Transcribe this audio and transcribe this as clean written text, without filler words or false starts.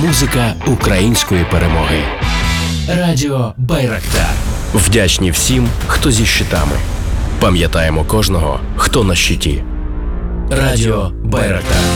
Музика української перемоги. Радіо Байрактар. Вдячні всім, хто зі щитами. Пам'ятаємо кожного, хто на щиті. Радіо Байрактар.